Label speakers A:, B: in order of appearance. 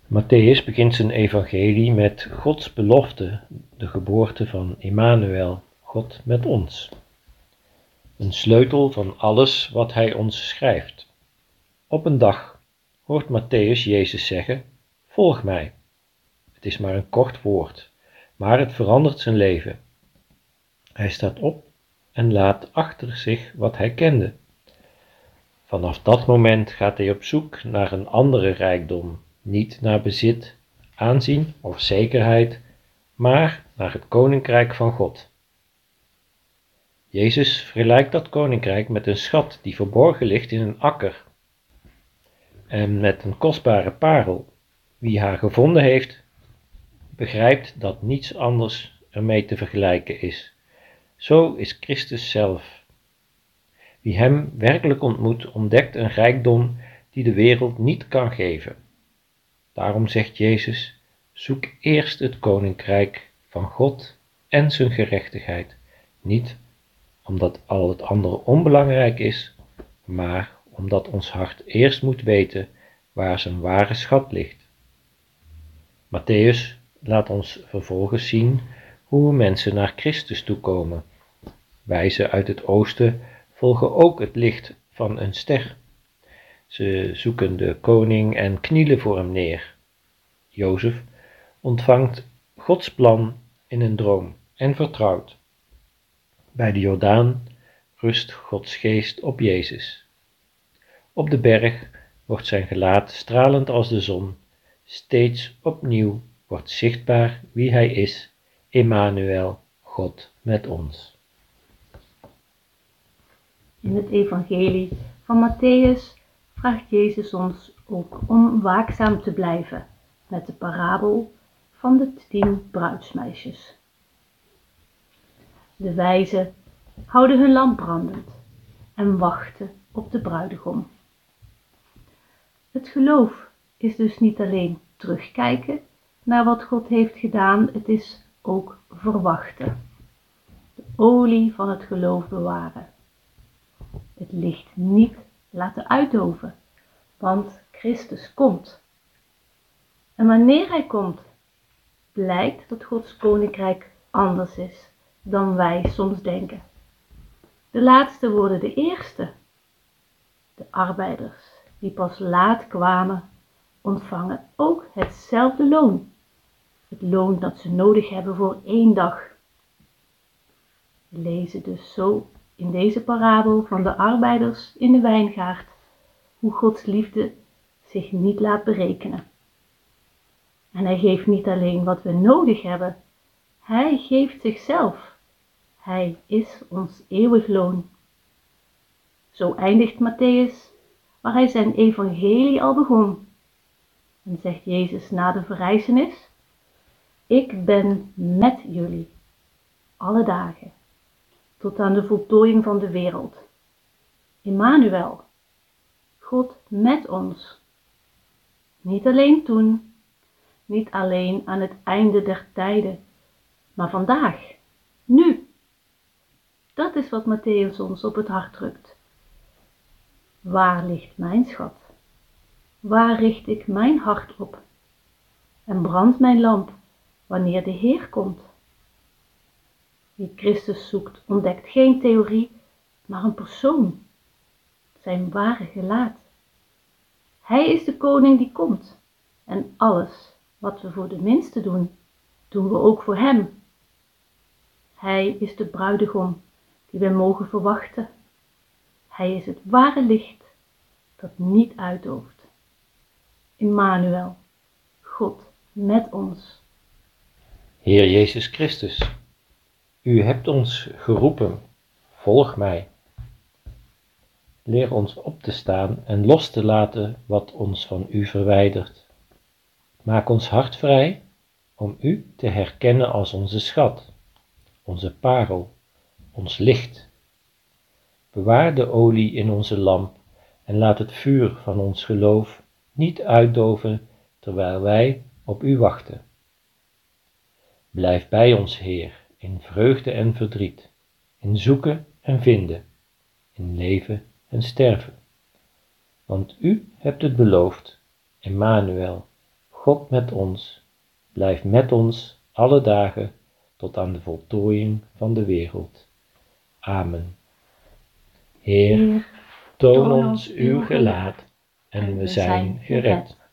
A: Matthäus begint zijn evangelie met Gods belofte, de geboorte van Immanuel, God met ons. Een sleutel van alles wat hij ons schrijft. Op een dag hoort Matthäus Jezus zeggen: volg mij. Het is maar een kort woord, maar het verandert zijn leven. Hij staat op en laat achter zich wat hij kende. Vanaf dat moment gaat hij op zoek naar een andere rijkdom, niet naar bezit, aanzien of zekerheid, maar naar het koninkrijk van God. Jezus vergelijkt dat koninkrijk met een schat die verborgen ligt in een akker en met een kostbare parel. Wie haar gevonden heeft, begrijpt dat niets anders ermee te vergelijken is. Zo is Christus zelf. Wie hem werkelijk ontmoet, ontdekt een rijkdom die de wereld niet kan geven. Daarom zegt Jezus: zoek eerst het koninkrijk van God en zijn gerechtigheid, niet omdat al het andere onbelangrijk is, maar omdat ons hart eerst moet weten waar zijn ware schat ligt. Matthäus laat ons vervolgens zien hoe mensen naar Christus toekomen. Wijzen uit het oosten volgen ook het licht van een ster. Ze zoeken de koning en knielen voor hem neer. Jozef ontvangt Gods plan in een droom en vertrouwt. Bij de Jordaan rust Gods geest op Jezus. Op de berg wordt zijn gelaat stralend als de zon. Steeds opnieuw wordt zichtbaar wie hij is, Immanuel, God met ons.
B: In het evangelie van Matthäus vraagt Jezus ons ook om waakzaam te blijven met de parabel van de 10 bruidsmeisjes. De wijzen houden hun lamp brandend en wachten op de bruidegom. Het geloof is dus niet alleen terugkijken naar wat God heeft gedaan, het is ook verwachten. De olie van het geloof bewaren. Het licht niet laten uitdoven, want Christus komt. En wanneer hij komt, blijkt dat Gods koninkrijk anders is dan wij soms denken. De laatste worden de eerste. De arbeiders die pas laat kwamen, ontvangen ook hetzelfde loon. Het loon dat ze nodig hebben voor 1 dag. We lezen dus zo in deze parabel van de arbeiders in de wijngaard hoe Gods liefde zich niet laat berekenen. En hij geeft niet alleen wat we nodig hebben, hij geeft zichzelf. Hij is ons eeuwig loon. Zo eindigt Matthäus waar hij zijn evangelie al begon. En zegt Jezus na de verrijzenis: ik ben met jullie alle dagen, tot aan de voltooiing van de wereld. Immanuel, God met ons. Niet alleen toen, niet alleen aan het einde der tijden, maar vandaag, nu. Dat is wat Matthäus ons op het hart drukt. Waar ligt mijn schat? Waar richt ik mijn hart op? En brandt mijn lamp wanneer de Heer komt? Wie Christus zoekt, ontdekt geen theorie, maar een persoon. Zijn ware gelaat. Hij is de koning die komt. En alles wat we voor de minste doen, doen we ook voor hem. Hij is de bruidegom die we mogen verwachten. Hij is het ware licht dat niet uitdooft. Immanuel, God met ons.
A: Heer Jezus Christus, u hebt ons geroepen, volg mij. Leer ons op te staan en los te laten wat ons van u verwijdert. Maak ons hart vrij om u te herkennen als onze schat, onze parel, ons licht. Bewaar de olie in onze lamp en laat het vuur van ons geloof niet uitdoven terwijl wij op u wachten. Blijf bij ons, Heer, in vreugde en verdriet, in zoeken en vinden, in leven en sterven. Want u hebt het beloofd, Immanuel, God met ons, blijf met ons alle dagen tot aan de voltooiing van de wereld. Amen. Heer, toon ons uw gelaat en we zijn gered.